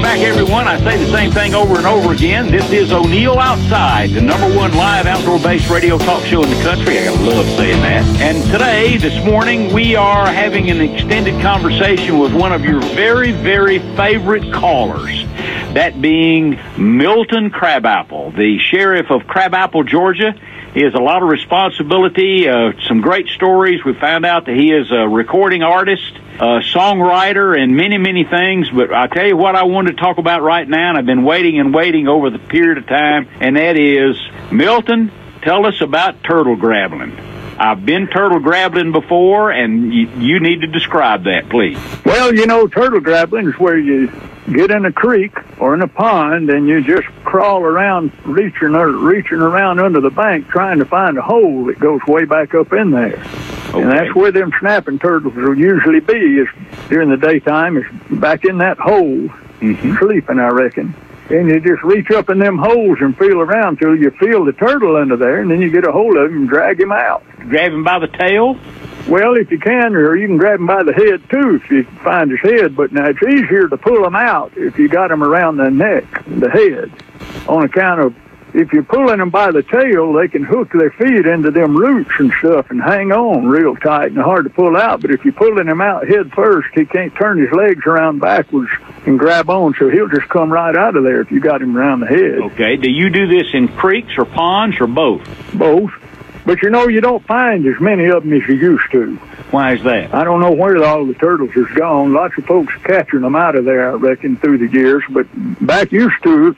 back, everyone. I say the same thing over and over again. This is O'Neill Outside, the #1 live outdoor-based radio talk show in the country. I love saying that. And today, this morning, we are having an extended conversation with one of your very, very favorite callers, that being Milton Crabapple, the sheriff of Crabapple, Georgia. He has a lot of responsibility, some great stories. We found out that he is a recording artist, a songwriter, and many, many things. But I'll tell you what I wanted to talk about right now, and I've been waiting and waiting over the period of time, and that is, Milton, tell us about turtle grabbling. I've been turtle grabbling before, and you need to describe that, please. Well, turtle grabbling is where you get in a creek or in a pond and you just crawl around, reaching around under the bank trying to find a hole that goes way back up in there. Okay. And that's where them snapping turtles will usually be, is during the daytime, is back in that hole, sleeping, I reckon. And you just reach up in them holes and feel around till you feel the turtle under there, and then you get a hold of him and drag him out. Grab him by the tail? Well, if you can, or you can grab him by the head, too, if you find his head. But now it's easier to pull him out if you got him around the neck, the head, on account of if you're pulling them by the tail, they can hook their feet into them roots and stuff and hang on real tight and hard to pull out. But if you're pulling him out head first, he can't turn his legs around backwards and grab on, so he'll just come right out of there if you got him around the head. Okay. Do you do this in creeks or ponds or both? Both. But you don't find as many of them as you used to. Why is that? I don't know where all the turtles has gone. Lots of folks catching them out of there, I reckon, through the years. But back years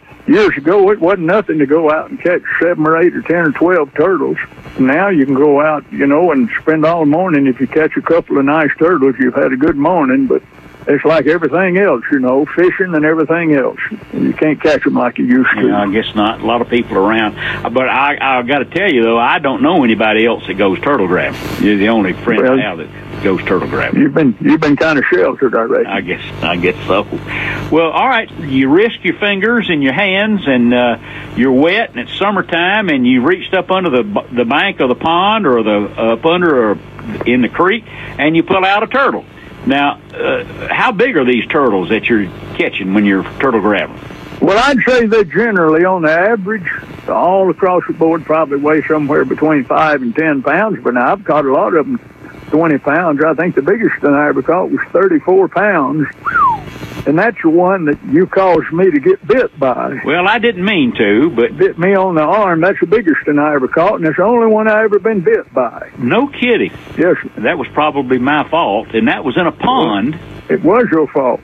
ago, it wasn't nothing to go out and catch 7 or 8 or 10 or 12 turtles. Now you can go out, and spend all morning. If you catch a couple of nice turtles, you've had a good morning. But it's like everything else, fishing and everything else. And you can't catch them like you used to. Yeah, I guess not. A lot of people around. But I got to tell you, though, I don't know anybody else that goes turtle grabbing. You're the only friend I have that goes turtle grabbing. You've been kind of sheltered, I reckon. I guess so. Well, all right. You risk your fingers and your hands, and you're wet, and it's summertime, and you reached up under the bank of the pond or up under or in the creek, and you pull out a turtle. Now, how big are these turtles that you're catching when you're turtle grabbing? Well, I'd say they generally, on the average, all across the board, probably weigh somewhere between 5 and 10 pounds. But now I've caught a lot of them 20 pounds. I think the biggest that I ever caught was 34 pounds. And that's the one that you caused me to get bit by. Well, I didn't mean to, but... Bit me on the arm. That's the biggest one I ever caught, and it's the only one I ever been bit by. No kidding. Yes. That was probably my fault, and that was in a pond. It was your fault.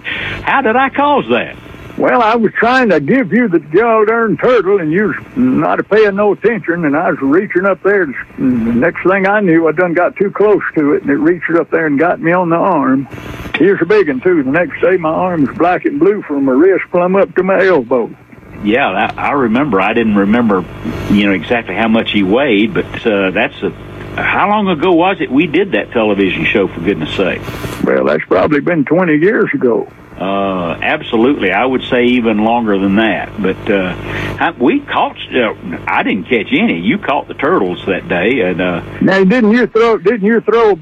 How did I cause that? Well, I was trying to give you the darn turtle, and you was not paying no attention, and I was reaching up there. And the next thing I knew, I done got too close to it, and it reached up there and got me on the arm. Here's a big one, too. The next day, my arm was black and blue from my wrist plumb up to my elbow. Yeah, I remember. I didn't remember, exactly how much he weighed, but how long ago was it we did that television show, for goodness sake? Well, that's probably been 20 years ago. Absolutely. I would say even longer than that. But we caught. I didn't catch any. You caught the turtles that day. And now, didn't you throw the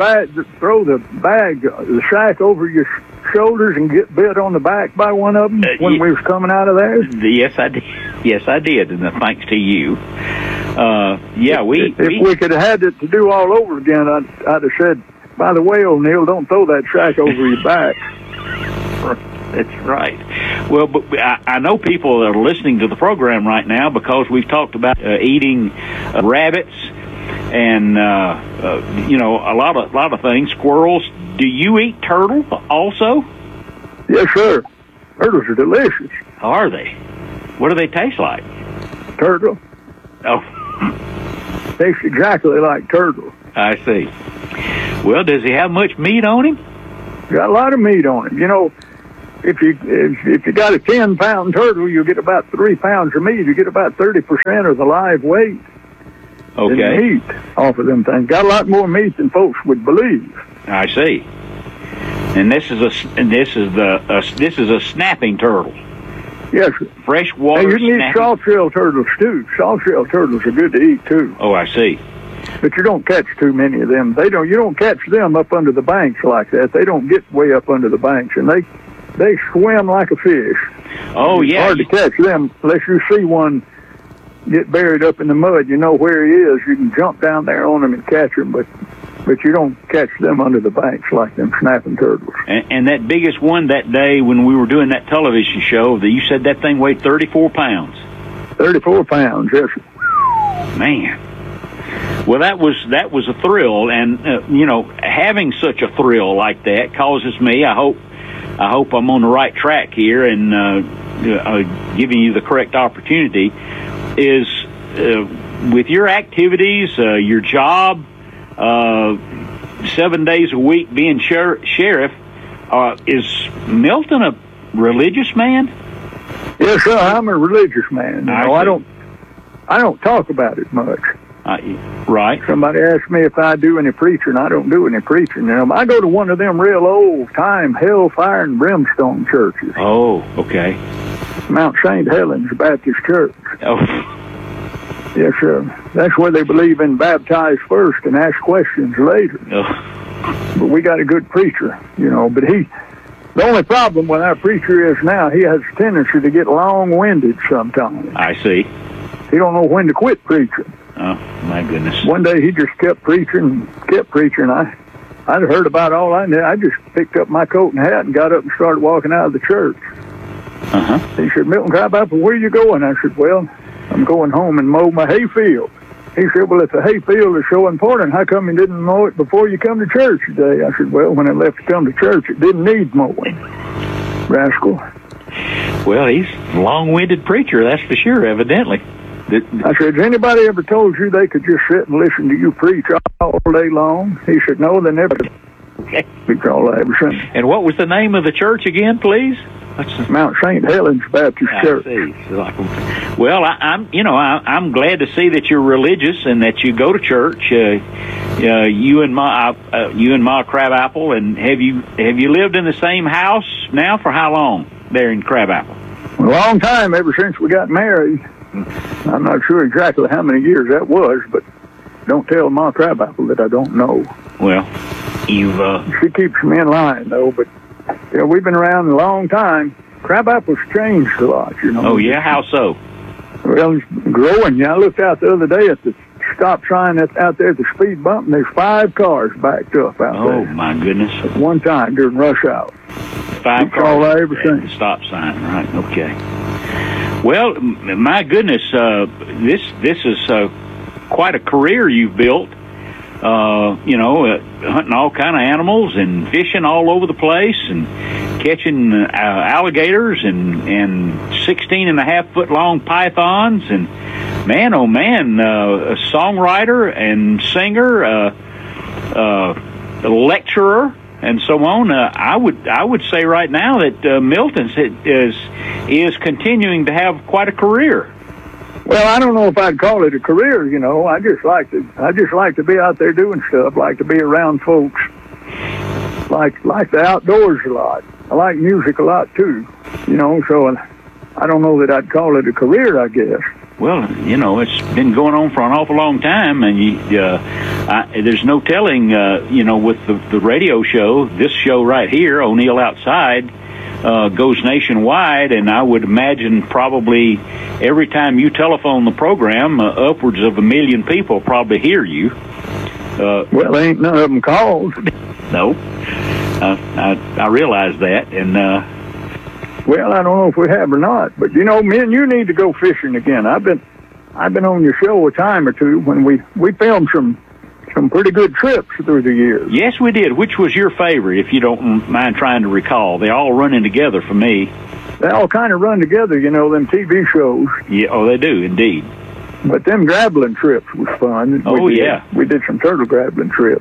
bag, the sack over your shoulders and get bit on the back by one of them when we was coming out of there? Yes, I did. Yes, I did. And thanks to you. If we could have had it to do all over again, I'd have said, by the way, O'Neill, don't throw that sack over your back. That's right. Well, but I know people that are listening to the program right now because we've talked about eating rabbits and a lot of things. Squirrels. Do you eat turtle also? Yes, sir. Turtles are delicious. Are they? What do they taste like? Turtle. Oh, tastes exactly like turtle. I see. Well, does he have much meat on him? Got a lot of meat on him. If you got a 10-pound turtle, you get about 3 pounds of meat. You get about 30% of the live weight. Okay. Meat off of them things. Got a lot more meat than folks would believe. I see. And this is a snapping turtle. Yes. Freshwater. You can eat salt-shell turtles too. Salt-shell turtles are good to eat too. Oh, I see. But you don't catch too many of them. You don't catch them up under the banks like that. They don't get way up under the banks, and they swim like a fish. Oh, It's yeah. hard to catch them unless you see one get buried up in the mud. You know where he is. You can jump down there on him and catch him, but you don't catch them under the banks like them snapping turtles. And that biggest one that day when we were doing that television show, you said that thing weighed 34 pounds. 34 pounds, yes. Man. Well, that was a thrill, and having such a thrill like that causes me. I hope I'm on the right track here and giving you the correct opportunity. Is with your activities, your job, 7 days a week being sheriff. Is Milton a religious man? Yes, sir. I'm a religious man. I don't talk about it much. Right. Somebody asked me if I do any preaching. I don't do any preaching. I go to one of them real old-time hellfire and brimstone churches. Oh, okay. Mount St. Helens Baptist Church. Oh. Yes, sir. That's where they believe in baptize first and ask questions later. Oh. But we got a good preacher, but the only problem with our preacher is now he has a tendency to get long-winded sometimes. I see. He don't know when to quit preaching. Oh, my goodness. One day he just kept preaching. I'd heard about all I knew. I just picked up my coat and hat and got up and started walking out of the church. Uh-huh. He said, Milton Crabapple, where are you going? I said, well, I'm going home and mow my hayfield. He said, well, if the hayfield is so important, how come you didn't mow it before you come to church today? I said, well, when I left to come to church, it didn't need mowing. Rascal. Well, he's a long-winded preacher, that's for sure, evidently. I said, has anybody ever told you they could just sit and listen to you preach all day long? He said, no, they never preach all I ever seen. And what was the name of the church again, please? Mount St. Helens Baptist Church. I see. Well, I'm glad to see that you're religious and that you go to church. You and Ma Crabapple, and have you lived in the same house now for how long there in Crabapple? A long time, ever since we got married. I'm not sure exactly how many years that was, but don't tell Ma Crabapple that I don't know. Well, she keeps me in line though, but we've been around a long time. Crabapple's changed a lot, Oh yeah, how so? Well, it's growing. I looked out the other day at the stop sign that's out there at the speed bump, and there's 5 cars backed up out there. Oh my goodness! At one time during rush hour. 5 cars. All I ever seen. The stop sign, right? Okay. Well, my goodness, this is quite a career you've built. Hunting all kind of animals and fishing all over the place and catching alligators and 16.5-foot long pythons, and man, oh man, a songwriter and singer, a lecturer, and so on. I would say right now that Milton is continuing to have quite a career. Well, I don't know if I'd call it a career. I just like to be out there doing stuff. Like to be around folks. Like the outdoors a lot. I like music a lot too. So I don't know that I'd call it a career, I guess. Well, it's been going on for an awful long time, and there's no telling, with the radio show, this show right here, O'Neill Outside, goes nationwide, and I would imagine probably every time you telephone the program, upwards of 1 million people probably hear you. Well, ain't none of them called. No. I realize that, and... Well, I don't know if we have or not, but me and you need to go fishing again. I've been on your show a time or two when we filmed some pretty good trips through the years. Yes, we did. Which was your favorite, if you don't mind trying to recall? They all run in together for me. They all kind of run together, them TV shows. Yeah, oh, they do, indeed. But them grappling trips was fun. Yeah. We did some turtle grappling trips.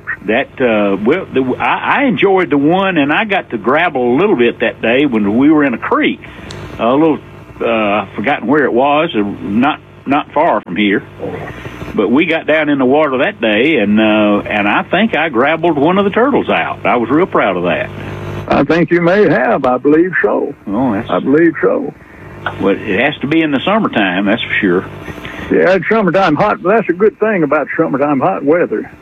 I enjoyed the one, and I got to grapple a little bit that day when we were in a creek. I've forgotten where it was, not far from here. But we got down in the water that day, and I think I grappled one of the turtles out. I was real proud of that. I think you may have. I believe so. Oh, I believe so. Well, it has to be in the summertime, that's for sure. Yeah, it's summertime hot. That's a good thing about summertime hot weather.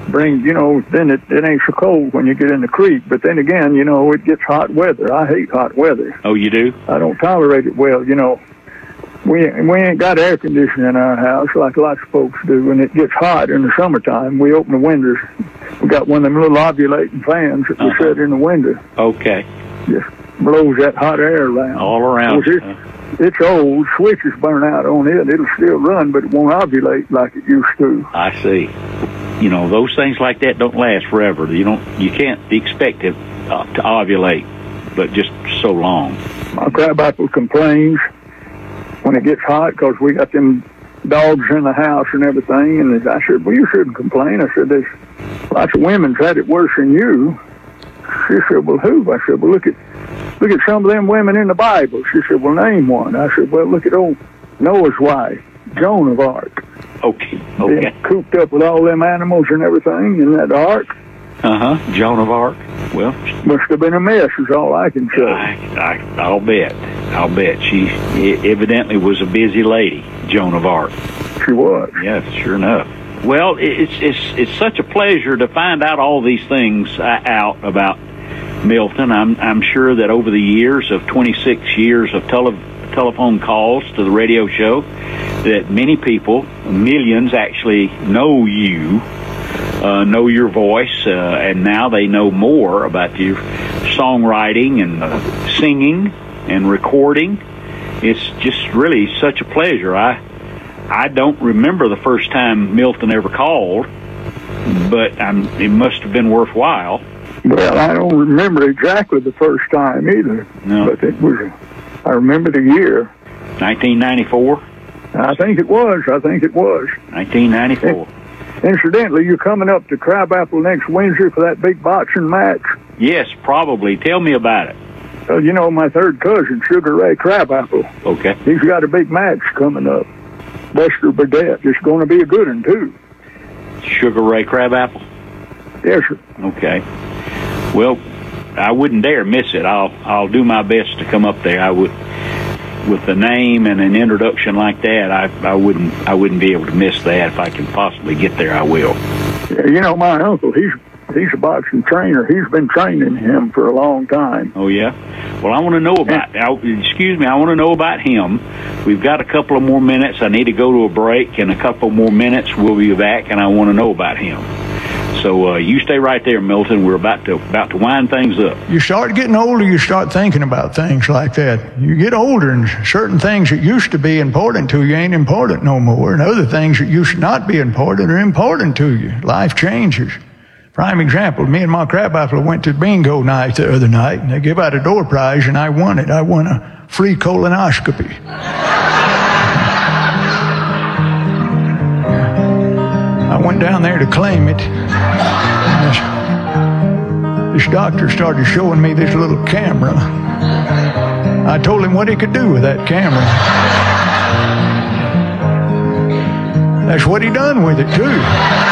brings, then it ain't so cold when you get in the creek. But then again, it gets hot weather. I hate hot weather. Oh, you do? I don't tolerate it well, We ain't got air conditioning in our house like lots of folks do, and it gets hot in the summertime. We open the windows. We got one of them little ovulating fans that we set in the window. Okay. Just blows that hot air around. All around. It's old. Switches burn out on it. It'll still run, but it won't ovulate like it used to. I see. Those things like that don't last forever. You can't expect it to ovulate, but just so long. My crabapple complains when it gets hot because we got them dogs in the house and everything. And I said, well, you shouldn't complain. I said, there's lots of women's had it worse than you. She said, well, who? I said, well, look at some of them women in the Bible. She said, well, name one. I said, well, look at old Noah's wife, Joan of Arc. Okay. Being cooped up with all them animals and everything in that ark. Joan of Arc. Well, must have been a mess, is all I can say. I'll bet. She evidently was a busy lady, Joan of Arc. She was. Yes, sure enough. Well, it's such a pleasure to find out all these things out about Milton. I'm sure that over the years of 26 years of telephone calls to the radio show, that many people, millions actually know you. Know your voice, and now they know more about your songwriting and singing and recording. It's just really such a pleasure. I don't remember the first time Milton ever called, but it must have been worthwhile. Well, I don't remember exactly the first time either, but I remember the year. 1994? I think it was. 1994. Incidentally, you coming up to Crabapple next Wednesday for that big boxing match? Yes, probably. Tell me about it. My third cousin, Sugar Ray Crabapple. Okay. He's got a big match coming up. Buster Burdett. It's going to be a good one, too. Sugar Ray Crabapple? Yes, sir. Okay. Well, I wouldn't dare miss it. I'll do my best to come up there. I would. With the name and an introduction like that, I wouldn't be able to miss that. If I can possibly get there, I will. My uncle, he's a boxing trainer. He's been training him for a long time. Oh, yeah? Well, I want to know about I want to know about him. We've got a couple of more minutes. I need to go to a break. In a couple more minutes, we'll be back, and I want to know about him. So you stay right there, Milton. We're about to wind things up. You start getting older, you start thinking about things like that. You get older, and certain things that used to be important to you ain't important no more, and other things that used to not be important are important to you. Life changes. Prime example, me and my crabapple went to bingo night the other night, and they give out a door prize, and I won it. I won a free colonoscopy. I went down there to claim it. This doctor started showing me this little camera. I told him what he could do with that camera. That's what he done with it, too.